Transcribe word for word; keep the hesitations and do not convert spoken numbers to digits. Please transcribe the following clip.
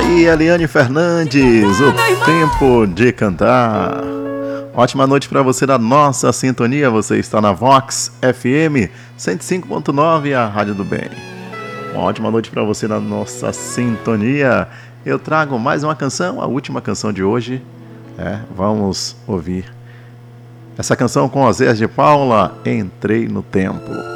aí, Eliane Fernandes, o tempo de cantar. Ótima noite para você da nossa sintonia. Você está na Vox F M cento e cinco ponto nove, a Rádio do Bem. Uma ótima noite para você na nossa sintonia. Eu trago mais uma canção, a última canção de hoje. É, vamos ouvir essa canção com Osés de Paula, Entrei no Tempo.